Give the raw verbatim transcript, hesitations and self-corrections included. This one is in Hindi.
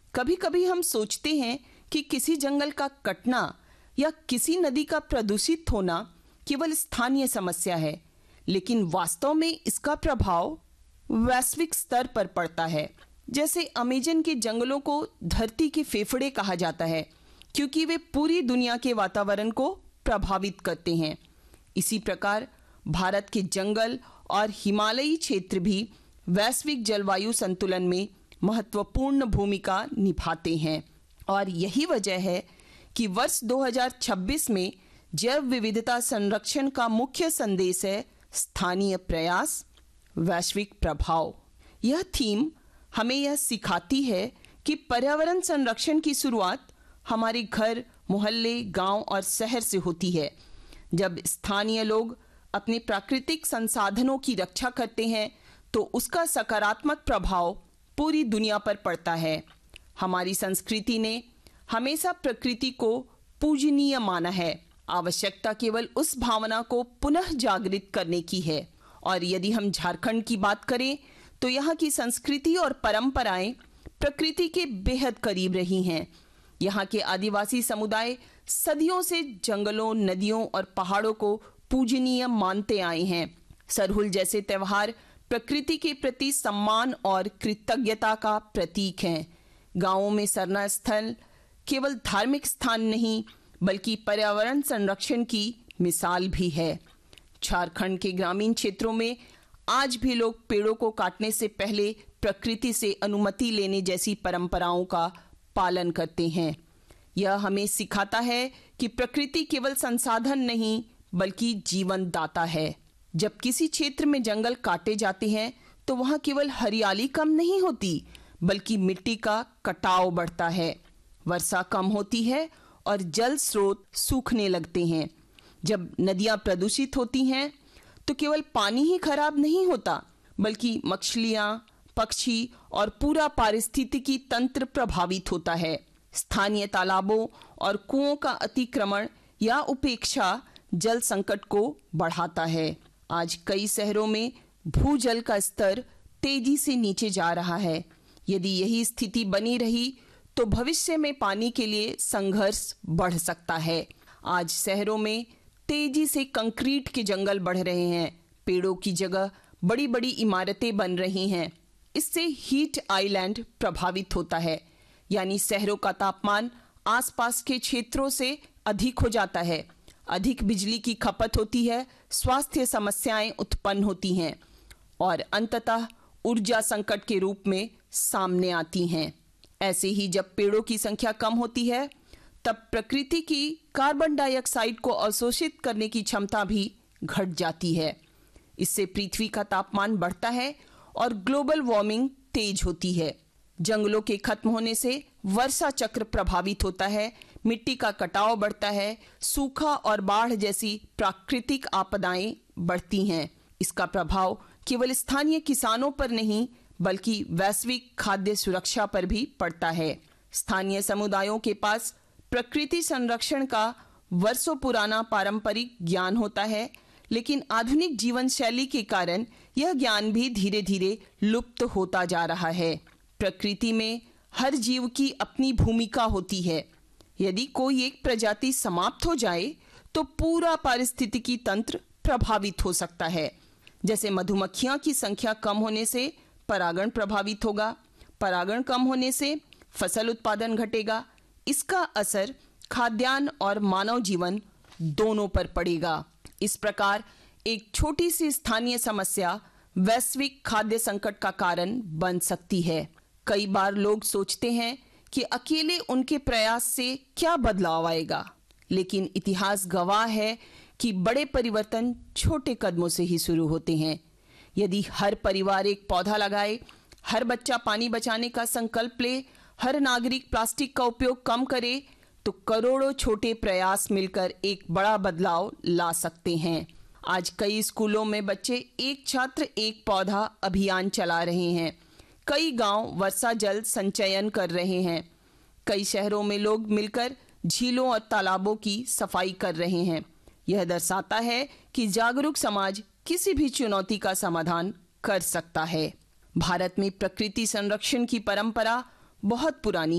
कभी कभी हम सोचते हैं कि किसी जंगल का कटना या किसी नदी का प्रदूषित होना केवल स्थानीय समस्या है, लेकिन वास्तव में इसका प्रभाव वैश्विक स्तर पर पड़ता है। जैसे अमेजन के जंगलों को धरती के फेफड़े कहा जाता है, क्योंकि वे पूरी दुनिया के वातावरण को प्रभावित करते हैं। इसी प्रकार भारत के जंगल और हिमालयी क्षेत्र भी वैश्विक जलवायु संतुलन में महत्वपूर्ण भूमिका निभाते हैं। और यही वजह है कि वर्ष दो हज़ार छब्बीस में जैव विविधता संरक्षण का मुख्य संदेश है स्थानीय प्रयास, वैश्विक प्रभाव। यह थीम हमें यह सिखाती है कि पर्यावरण संरक्षण की शुरुआत हमारे घर, मोहल्ले, गांव और शहर से होती है। जब स्थानीय लोग अपने प्राकृतिक संसाधनों की रक्षा करते हैं तो उसका सकारात्मक प्रभाव पूरी दुनिया पर पड़ता है। हमारी संस्कृति ने हमेशा प्रकृति को पूजनीय माना है। आवश्यकता केवल उस भावना को पुनः जागृत करने की है। और यदि हम झारखंड की बात करें तो यहाँ की संस्कृति और परंपराएं प्रकृति के बेहद करीब रही हैं। यहाँ के आदिवासी समुदाय सदियों से जंगलों, नदियों और पहाड़ों को पूजनीय मानते आए हैं। सरहुल जैसे त्योहार प्रकृति के प्रति सम्मान और कृतज्ञता का प्रतीक हैं। गांवों में सरना स्थल केवल धार्मिक स्थान नहीं बल्कि पर्यावरण संरक्षण की मिसाल भी है। झारखंड के ग्रामीण क्षेत्रों में आज भी लोग पेड़ों को काटने से पहले प्रकृति से अनुमति लेने जैसी परंपराओं का पालन करते हैं। यह हमें सिखाता है कि प्रकृति केवल संसाधन नहीं बल्कि जीवन दाता है। जब किसी क्षेत्र में जंगल काटे जाते हैं तो वहां केवल हरियाली कम नहीं होती बल्कि मिट्टी का कटाव बढ़ता है, वर्षा कम होती है और जल स्रोत सूखने लगते हैं। जब नदियां प्रदूषित होती हैं तो केवल पानी ही खराब नहीं होता बल्कि मछलियां, पक्षी और पूरा पारिस्थितिकी तंत्र प्रभावित होता है। स्थानीय तालाबों और कुओं का अतिक्रमण या उपेक्षा जल संकट को बढ़ाता है। आज कई शहरों में भूजल का स्तर तेजी से नीचे जा रहा है। यदि यही स्थिति बनी रही तो भविष्य में पानी के लिए संघर्ष बढ़ सकता है। आज शहरों में तेजी से कंक्रीट के जंगल बढ़ रहे हैं, पेड़ों की जगह बड़ी बड़ी इमारतें बन रही हैं। इससे हीट आइलैंड प्रभावित होता है, यानी शहरों का तापमान आसपास के क्षेत्रों से अधिक हो जाता है। अधिक बिजली की खपत होती है, स्वास्थ्य समस्याएं उत्पन्न होती हैं और अंततः ऊर्जा संकट के रूप में सामने आती हैं। ऐसे ही जब पेड़ों की संख्या कम होती है तब प्रकृति की कार्बन डाइऑक्साइड को अवशोषित करने की क्षमता भी घट जाती है। इससे पृथ्वी का तापमान बढ़ता है और ग्लोबल वार्मिंग तेज होती है। जंगलों के खत्म होने से वर्षा चक्र प्रभावित होता है, मिट्टी का कटाव बढ़ता है, सूखा और बाढ़ जैसी प्राकृतिक आपदाएं बढ़ती हैं। इसका प्रभाव केवल स्थानीय किसानों पर नहीं बल्कि वैश्विक खाद्य सुरक्षा पर भी पड़ता है। स्थानीय समुदायों के पास प्रकृति संरक्षण का वर्षों पुराना पारंपरिक ज्ञान होता है, लेकिन आधुनिक जीवन शैली के कारण यह ज्ञान भी धीरे धीरे लुप्त होता जा रहा है। प्रकृति में हर जीव की अपनी भूमिका होती है। यदि कोई एक प्रजाति समाप्त हो जाए तो पूरा पारिस्थितिकी तंत्र प्रभावित हो सकता है। जैसे मधुमक्खियां की संख्या कम होने से परागण प्रभावित होगा, परागण कम होने से फसल उत्पादन घटेगा। इसका असर खाद्यान्न और मानव जीवन दोनों पर पड़ेगा। इस प्रकार एक छोटी सी स्थानीय समस्या वैश्विक खाद्य संकट का कारण बन सकती है। कई बार लोग सोचते हैं कि अकेले उनके प्रयास से क्या बदलाव आएगा, लेकिन इतिहास गवाह है कि बड़े परिवर्तन छोटे कदमों से ही शुरू होते हैं। यदि हर परिवार एक पौधा लगाए, हर बच्चा पानी बचाने का संकल्प ले, हर नागरिक प्लास्टिक का उपयोग कम करे, तो करोड़ों छोटे प्रयास मिलकर एक बड़ा बदलाव ला सकते हैं। आज कई स्कूलों में बच्चे एक छात्र एक पौधा अभियान चला रहे हैं। कई गांव वर्षा जल संचयन कर रहे हैं। कई शहरों में लोग मिलकर झीलों और तालाबों की सफाई कर रहे हैं। यह दर्शाता है कि जागरूक समाज किसी भी चुनौती का समाधान कर सकता है। भारत में प्रकृति संरक्षण की परंपरा बहुत पुरानी